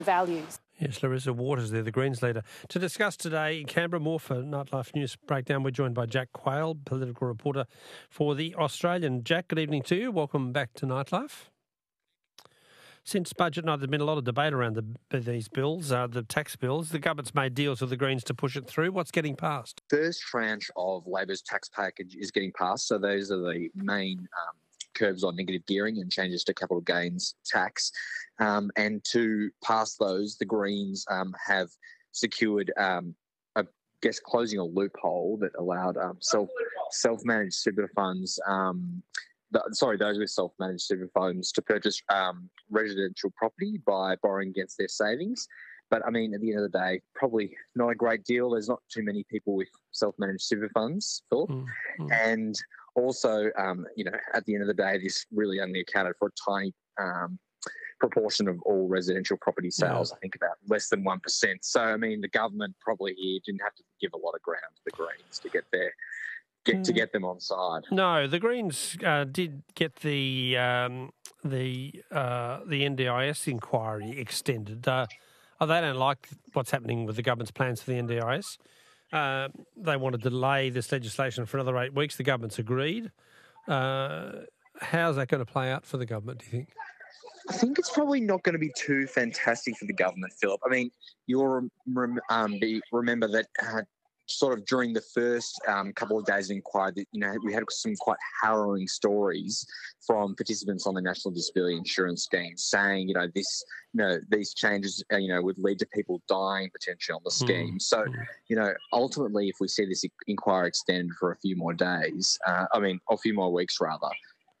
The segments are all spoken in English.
values. Yes, Larissa Waters there, the Greens leader. To discuss today in Canberra, more for Nightlife News Breakdown, we're joined by Jack Quayle, political reporter for The Australian. Jack, good evening to you. Welcome back to Nightlife. Since budget night, there's been a lot of debate around these bills, the tax bills. The government's made deals with the Greens to push it through. What's getting passed? First tranche of Labor's tax package is getting passed. So those are the main curbs on negative gearing and changes to capital gains tax. And to pass those, the Greens have secured, closing a loophole that allowed self-managed super funds, those with self-managed super funds to purchase residential property by borrowing against their savings. But, I mean, at the end of the day, probably not a great deal. There's not too many people with self-managed super funds, Philip. And also, at the end of the day, this really only accounted for a tiny proportion of all residential property sales, I think about less than 1%. So, I mean, the government probably here didn't have to give a lot of ground to the Greens to get get them on side. No, the Greens did get the NDIS inquiry extended. They don't like what's happening with the government's plans for the NDIS. They want to delay this legislation for another 8 weeks. The government's agreed. How's that going to play out for the government, do you think? I think it's probably not going to be too fantastic for the government, Philip. I mean, you'll remember that sort of during the first couple of days of inquiry, that, we had some quite harrowing stories from participants on the National Disability Insurance Scheme saying, these changes, would lead to people dying potentially on the scheme. So, ultimately, if we see this inquiry extended for a few more days, a few more weeks rather,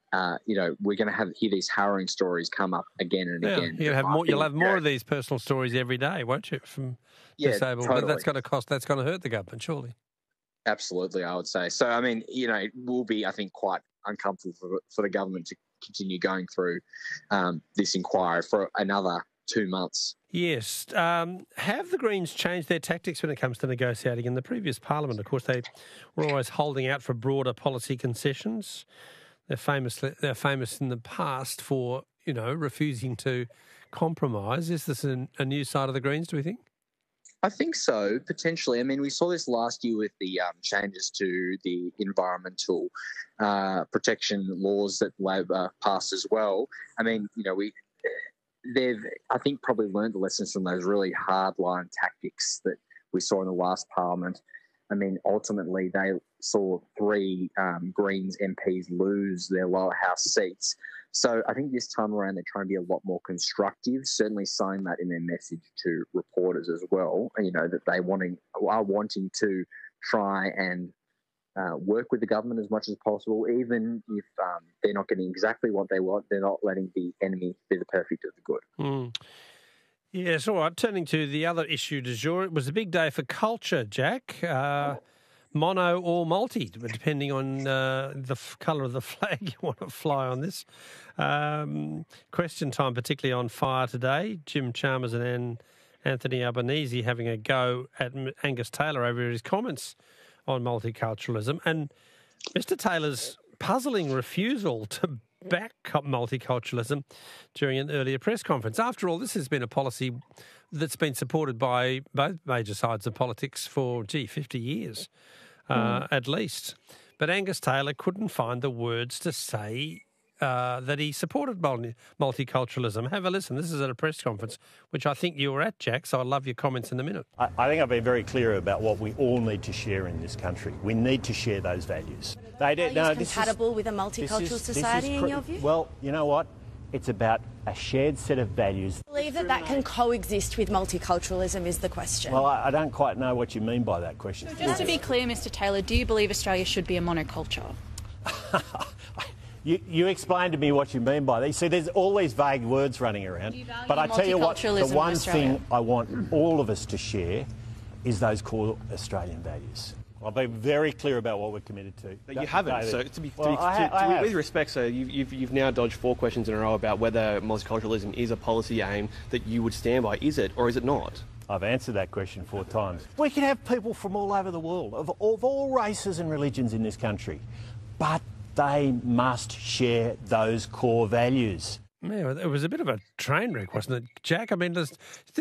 we're going to hear these harrowing stories come up again and again. You'll have more of these personal stories every day, won't you, from disabled? Totally. But that's going to cost. That's going to hurt the government, surely. Absolutely, I would say. So, I mean, it will be, I think, quite uncomfortable for the government to continue going through this inquiry for another 2 months. Yes. Have the Greens changed their tactics when it comes to negotiating? In the previous Parliament, of course, they were always holding out for broader policy concessions. They're famous in the past for, refusing to compromise. Is this a new side of the Greens, do we think? I think so, potentially. I mean, we saw this last year with the changes to the environmental protection laws that Labor passed as well. I mean, they've, I think, probably learned the lessons from those really hard-line tactics that we saw in the last Parliament. I mean, ultimately, they saw 3 Greens MPs lose their lower house seats. So I think this time around they're trying to be a lot more constructive, certainly saying that in their message to reporters as well, that they are wanting to try and work with the government as much as possible, even if they're not getting exactly what they want. They're not letting the enemy be the perfect of the good. Yes, all right. Turning to the other issue du jour, it was a big day for culture, Jack. Mono or multi, depending on the colour of the flag you want to fly on this. Question time, particularly on fire today. Jim Chalmers and Anthony Albanese having a go at Angus Taylor over his comments on multiculturalism. And Mr Taylor's puzzling refusal to back multiculturalism during an earlier press conference. After all, this has been a policy that's been supported by both major sides of politics for, 50 years at least. But Angus Taylor couldn't find the words to say that he supported multiculturalism. Have a listen. This is at a press conference, which I think you were at, Jack, so I'll love your comments in a minute. I think I've been very clear about what we all need to share in this country. We need to share those values. Are you compatible with a multicultural society in your view? Well, you know what? It's about a shared set of values. I believe that can coexist with multiculturalism is the question. Well, I don't quite know what you mean by that question. So just to be clear, Mr Taylor, do you believe Australia should be a monoculture? You explain to me what you mean by that. You see, there's all these vague words running around. But I tell you what, the one thing I want all of us to share is those core Australian values. I'll be very clear about what we're committed to. But you haven't. So with respect, so you've now dodged 4 questions in a row about whether multiculturalism is a policy aim that you would stand by. Is it or is it not? I've answered that question 4 times. We can have people from all over the world, of all races and religions in this country, but they must share those core values. Yeah, it was a bit of a train wreck, wasn't it, Jack? I mean,